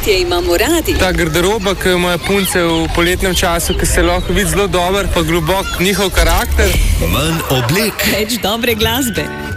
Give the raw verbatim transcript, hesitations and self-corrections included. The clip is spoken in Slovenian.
poletje imamo radi. Ta garderoba, ki jo imajo punce v poletnem času, ki se lahko vidi zelo dober, pa globok njihov karakter. Manj oblek. Več dobre glasbe.